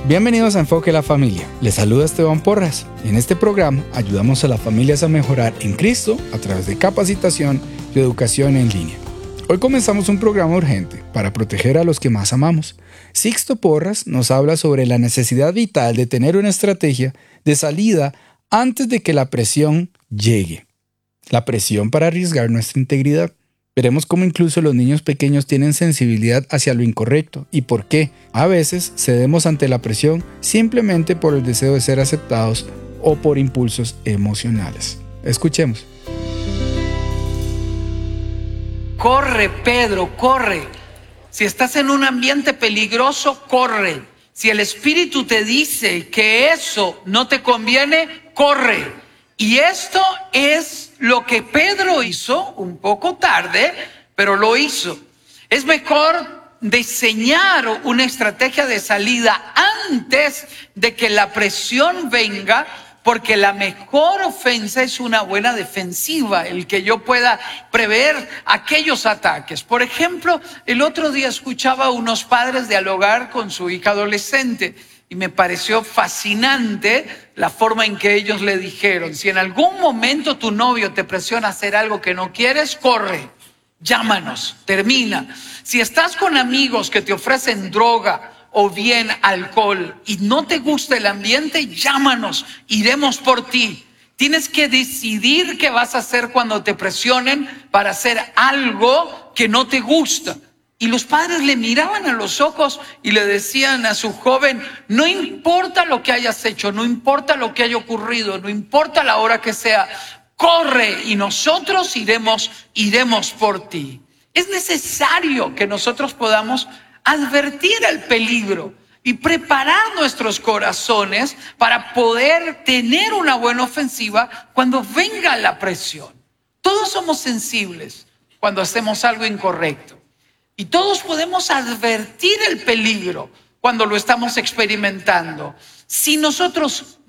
Bienvenidos a Enfoque la Familia. Les saluda Esteban Porras. En este programa ayudamos a las familias a mejorar en Cristo a través de capacitación y educación en línea. Hoy comenzamos un programa urgente para proteger a los que más amamos. Sixto Porras nos habla sobre la necesidad vital de tener una estrategia de salida antes de que la presión llegue. La presión para arriesgar nuestra integridad. Veremos cómo incluso los niños pequeños tienen sensibilidad hacia lo incorrecto y por qué a veces cedemos ante la presión simplemente por el deseo de ser aceptados o por impulsos emocionales. Escuchemos. Corre, Pedro, corre. Si estás en un ambiente peligroso, corre. Si el Espíritu te dice que eso no te conviene, corre. Y esto es lo que Pedro hizo un poco tarde, pero lo hizo. Es mejor diseñar una estrategia de salida antes de que la presión venga, porque la mejor ofensa es una buena defensiva, el que yo pueda prever aquellos ataques. Por ejemplo, el otro día escuchaba a unos padres dialogar con su hija adolescente y me pareció fascinante la forma en que ellos le dijeron: si en algún momento tu novio te presiona a hacer algo que no quieres, corre, llámanos, termina. Si estás con amigos que te ofrecen droga o bien alcohol y no te gusta el ambiente, llámanos, iremos por ti. Tienes que decidir qué vas a hacer cuando te presionen para hacer algo que no te gusta. Y los padres le miraban a los ojos y le decían a su joven: no importa lo que hayas hecho, no importa lo que haya ocurrido, no importa la hora que sea, corre y nosotros iremos por ti. Es necesario que nosotros podamos advertir el peligro y preparar nuestros corazones para poder tener una buena ofensiva cuando venga la presión. Todos somos sensibles cuando hacemos algo incorrecto. Y todos podemos advertir el peligro cuando lo estamos experimentando. Si nosotros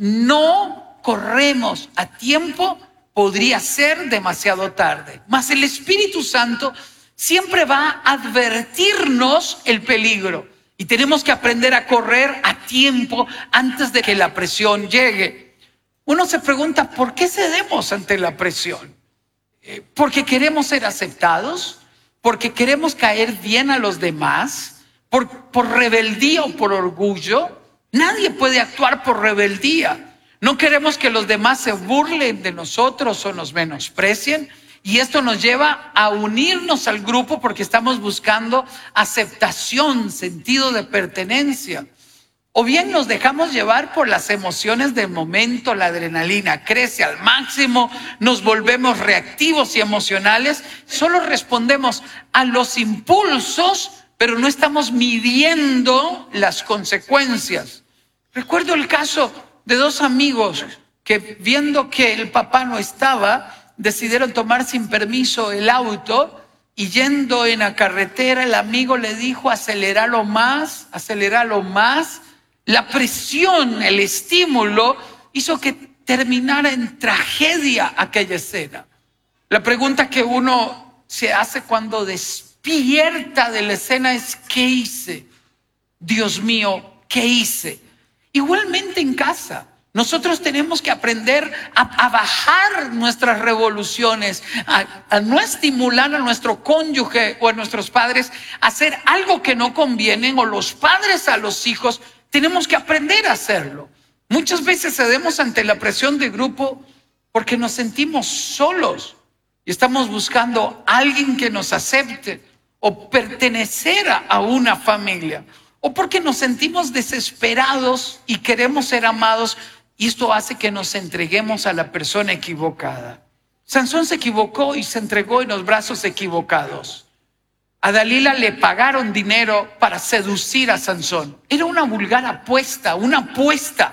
no corremos a tiempo, podría ser demasiado tarde. Mas el Espíritu Santo siempre va a advertirnos el peligro. Y tenemos que aprender a correr a tiempo antes de que la presión llegue. Uno se pregunta: ¿por qué cedemos ante la presión? ¿Porque queremos ser aceptados? ¿Porque queremos caer bien a los demás? ¿Por rebeldía o por orgullo? Nadie puede actuar por rebeldía. No queremos que los demás se burlen de nosotros o nos menosprecien. Y esto nos lleva a unirnos al grupo porque estamos buscando aceptación, sentido de pertenencia. O bien nos dejamos llevar por las emociones del momento, la adrenalina crece al máximo, nos volvemos reactivos y emocionales, solo respondemos a los impulsos, pero no estamos midiendo las consecuencias. Recuerdo el caso de dos amigos que, viendo que el papá no estaba, decidieron tomar sin permiso el auto y, yendo en la carretera, el amigo le dijo: aceléralo más, aceléralo más. La presión, el estímulo, hizo que terminara en tragedia aquella escena. La pregunta que uno se hace cuando despierta de la escena es: ¿qué hice? Dios mío, ¿qué hice? Igualmente en casa, nosotros tenemos que aprender a bajar nuestras revoluciones, a no estimular a nuestro cónyuge o a nuestros padres a hacer algo que no conviene, o los padres a los hijos. Tenemos que aprender a hacerlo. Muchas veces cedemos ante la presión de grupo porque nos sentimos solos y estamos buscando a alguien que nos acepte o pertenecer a una familia, o porque nos sentimos desesperados y queremos ser amados, y esto hace que nos entreguemos a la persona equivocada. Sansón se equivocó y se entregó en los brazos equivocados. A Dalila le pagaron dinero para seducir a Sansón. Era una vulgar apuesta, una apuesta.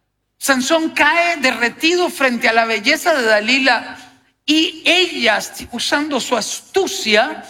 Sansón cae derretido frente a la belleza de Dalila y ella, usando su astucia,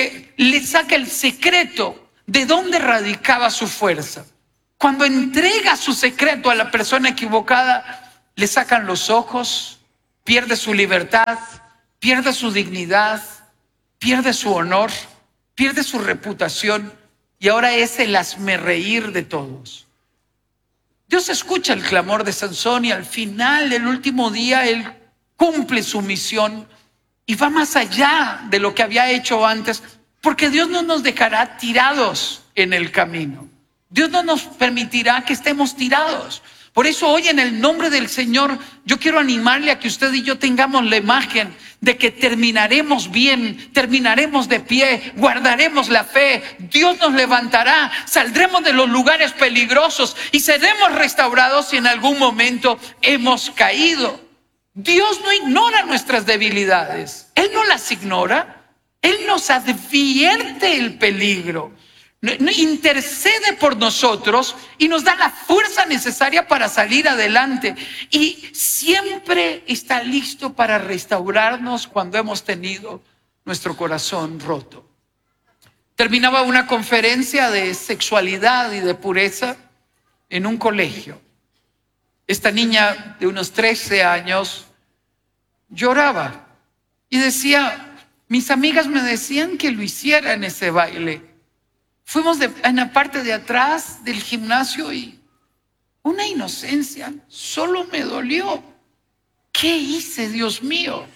le saca el secreto de dónde radicaba su fuerza. Cuando entrega su secreto a la persona equivocada, le sacan los ojos, pierde su libertad, pierde su dignidad, pierde su honor, pierde su reputación y ahora es el hazmerreír de todos. Dios escucha el clamor de Sansón y al final del último día él cumple su misión y va más allá de lo que había hecho antes, porque Dios no nos dejará tirados en el camino. Dios no nos permitirá que estemos tirados. Por eso hoy, en el nombre del Señor, yo quiero animarle a que usted y yo tengamos la imagen de que terminaremos bien, terminaremos de pie, guardaremos la fe, Dios nos levantará, saldremos de los lugares peligrosos y seremos restaurados si en algún momento hemos caído. Dios no ignora nuestras debilidades, Él no las ignora, Él nos advierte el peligro. Intercede por nosotros y nos da la fuerza necesaria para salir adelante, y siempre está listo para restaurarnos cuando hemos tenido nuestro corazón roto. Terminaba una conferencia de sexualidad y de pureza en un colegio. Esta niña de unos 13 años lloraba y decía: mis amigas me decían que lo hiciera en ese baile. Fuimos en la parte de atrás del gimnasio y una inocencia, solo me dolió. ¿Qué hice, Dios mío?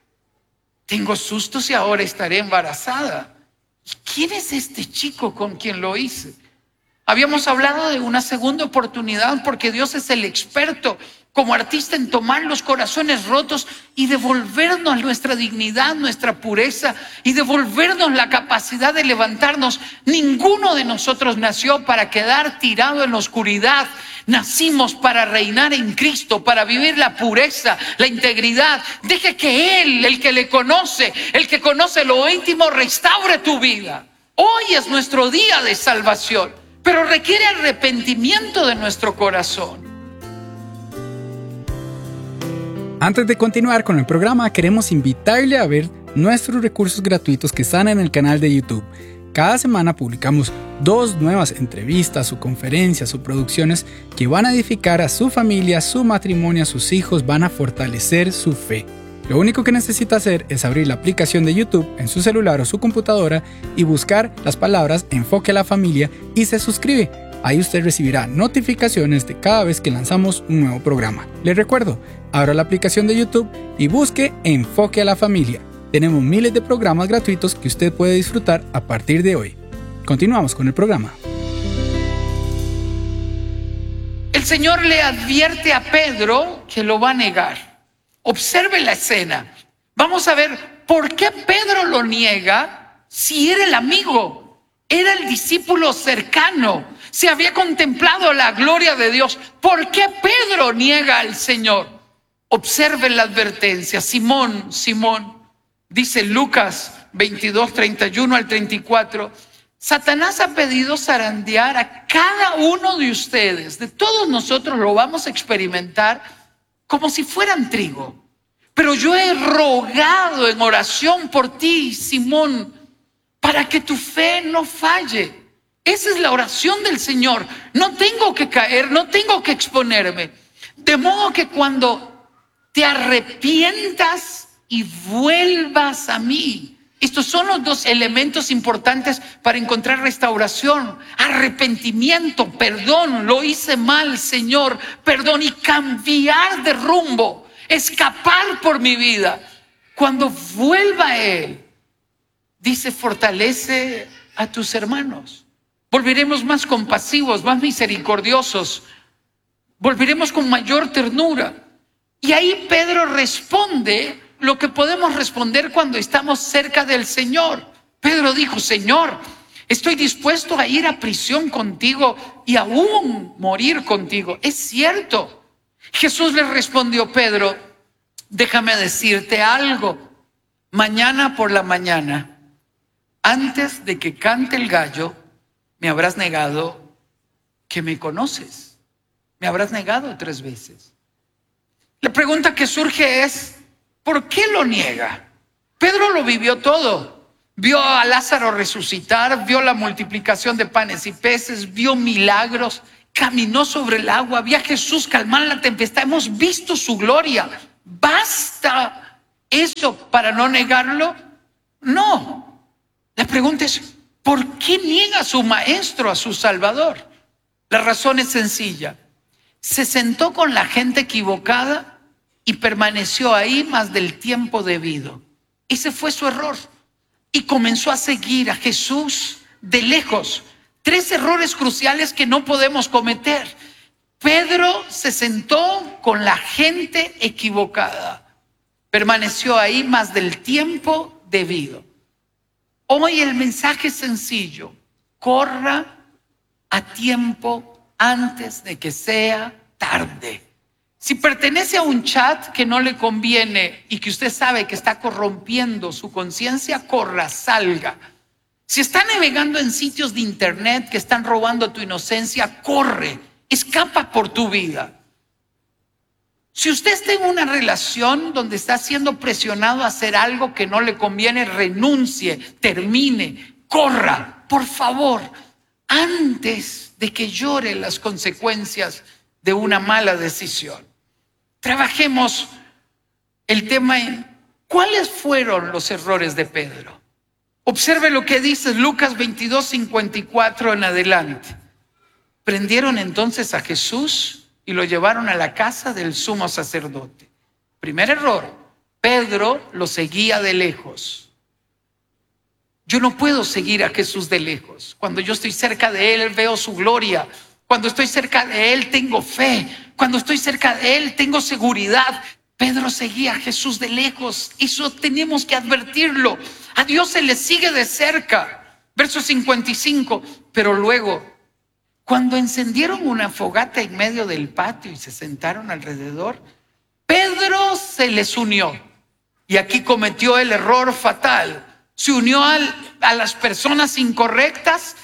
Tengo susto si ahora estaré embarazada. ¿Quién es este chico con quien lo hice? Habíamos hablado de una segunda oportunidad porque Dios es el experto como artista en tomar los corazones rotos y devolvernos nuestra dignidad, nuestra pureza, y devolvernos la capacidad de levantarnos. Ninguno de nosotros nació para quedar tirado en la oscuridad. Nacimos para reinar en Cristo, para vivir la pureza, la integridad. Deje que Él, el que le conoce, el que conoce lo íntimo, restaure tu vida. Hoy es nuestro día de salvación, pero requiere arrepentimiento de nuestro corazón. Antes de continuar con el programa, queremos invitarle a ver nuestros recursos gratuitos que están en el canal de YouTube. Cada semana publicamos 2 nuevas entrevistas o conferencias o producciones que van a edificar a su familia, su matrimonio, a sus hijos, van a fortalecer su fe. Lo único que necesita hacer es abrir la aplicación de YouTube en su celular o su computadora y buscar las palabras Enfoque a la Familia y se suscribe. Ahí usted recibirá notificaciones de cada vez que lanzamos un nuevo programa. Les recuerdo, abra la aplicación de YouTube y busque Enfoque a la Familia. Tenemos miles de programas gratuitos que usted puede disfrutar a partir de hoy. Continuamos con el programa. El Señor le advierte a Pedro que lo va a negar. Observe la escena. Vamos a ver por qué Pedro lo niega si era el amigo, era el discípulo cercano, se había contemplado la gloria de Dios. ¿Por qué Pedro niega al Señor? Observe la advertencia. Simón, dice Lucas 22, 31 al 34. Satanás ha pedido zarandear a cada uno de ustedes. De todos nosotros lo vamos a experimentar como si fueran trigo. Pero yo he rogado en oración por ti, Simón, para que tu fe no falle. Esa es la oración del Señor. No tengo que caer, no tengo que exponerme. De modo que cuando te arrepientas y vuelvas a mí. Estos son los 2 elementos importantes para encontrar restauración: arrepentimiento, perdón, lo hice mal, Señor, perdón, y cambiar de rumbo, escapar por mi vida. Cuando vuelva a Él, dice, fortalece a tus hermanos. Volveremos más compasivos, más misericordiosos, volveremos con mayor ternura. Y ahí Pedro responde lo que podemos responder cuando estamos cerca del Señor. Pedro dijo: Señor, estoy dispuesto a ir a prisión contigo y aún morir contigo. Es cierto. Jesús le respondió: Pedro, déjame decirte algo. Mañana por la mañana, antes de que cante el gallo, me habrás negado que me conoces. Me habrás negado 3 veces. La pregunta que surge es: ¿por qué lo niega? Pedro lo vivió todo. Vio a Lázaro resucitar, vio la multiplicación de panes y peces, vio milagros, caminó sobre el agua, vio a Jesús calmar la tempestad. Hemos visto su gloria. ¿Basta eso para no negarlo? No. La pregunta es: ¿por qué niega a su maestro, a su Salvador? La razón es sencilla. se sentó con la gente equivocada y permaneció ahí más del tiempo debido. Ese fue su error. Y comenzó a seguir a Jesús de lejos. 3 errores cruciales que no podemos cometer. Pedro se sentó con la gente equivocada. Permaneció ahí más del tiempo debido. Hoy el mensaje es sencillo. Corra a tiempo antes de que sea tarde. Si pertenece a un chat que no le conviene y que usted sabe que está corrompiendo su conciencia, corra, salga. Si está navegando en sitios de internet que están robando tu inocencia, corre, escapa por tu vida. Si usted está en una relación donde está siendo presionado a hacer algo que no le conviene, renuncie, termine, corra, por favor, antes de que llore las consecuencias de una mala decisión. Trabajemos el tema en cuáles fueron los errores de Pedro. Observe lo que dice Lucas 22:54 en adelante. Prendieron entonces a Jesús y lo llevaron a la casa del sumo sacerdote. Primer error, Pedro lo seguía de lejos. Yo no puedo seguir a Jesús de lejos. Cuando yo estoy cerca de Él, veo su gloria. Cuando estoy cerca de Él, tengo fe. Cuando estoy cerca de Él, tengo seguridad. Pedro seguía a Jesús de lejos. Eso tenemos que advertirlo. A Dios se le sigue de cerca. Verso 55. Pero luego, cuando encendieron una fogata en medio del patio y se sentaron alrededor, Pedro se les unió. Y aquí cometió el error fatal. Se unió a las personas incorrectas.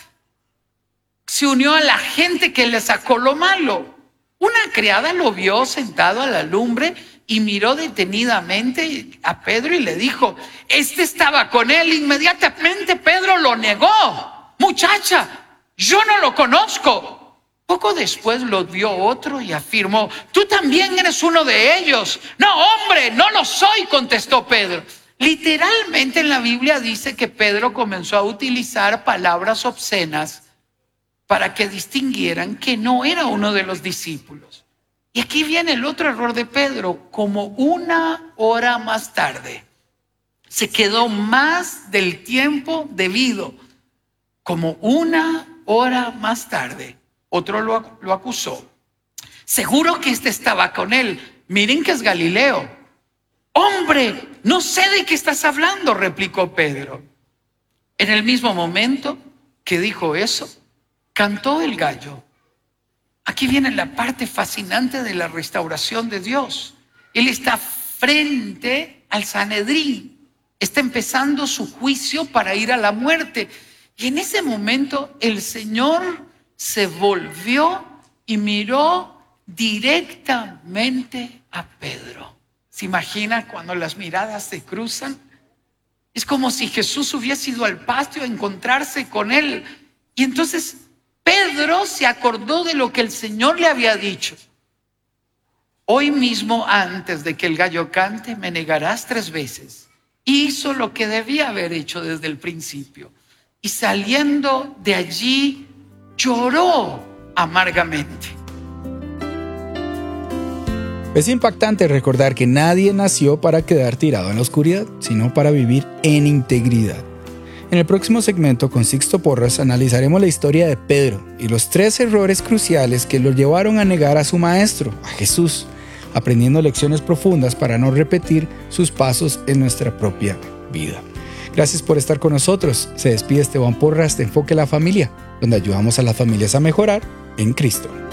Se unió a la gente que le sacó lo malo. Una criada lo vio sentado a la lumbre y miró detenidamente a Pedro y le dijo: este estaba con él. Inmediatamente Pedro lo negó. Muchacha, yo no lo conozco. Poco después lo vio otro y afirmó: tú también eres uno de ellos. No, hombre, no lo soy, contestó Pedro. Literalmente en la Biblia dice que Pedro comenzó a utilizar palabras obscenas para que distinguieran que no era uno de los discípulos. Y aquí viene el otro error de Pedro. Como 1 hora más tarde, se quedó más del tiempo debido. Como 1 hora más tarde, otro lo acusó. Seguro que este estaba con él. Miren que es Galileo. Hombre, no sé de qué estás hablando, replicó Pedro. En el mismo momento que dijo eso, cantó el gallo. Aquí viene la parte fascinante de la restauración de Dios. Él está frente al Sanedrín. Está empezando su juicio para ir a la muerte. Y en ese momento el Señor se volvió y miró directamente a Pedro. ¿Se imagina cuando las miradas se cruzan? Es como si Jesús hubiese ido al patio a encontrarse con él. Y entonces Pedro se acordó de lo que el Señor le había dicho. Hoy mismo, antes de que el gallo cante, me negarás 3 veces. Hizo lo que debía haber hecho desde el principio. Y saliendo de allí, lloró amargamente. Es impactante recordar que nadie nació para quedar tirado en la oscuridad, sino para vivir en integridad. En el próximo segmento con Sixto Porras analizaremos la historia de Pedro y los 3 errores cruciales que lo llevaron a negar a su maestro, a Jesús, aprendiendo lecciones profundas para no repetir sus pasos en nuestra propia vida. Gracias por estar con nosotros. Se despide Esteban Porras de Enfoque a la Familia, donde ayudamos a las familias a mejorar en Cristo.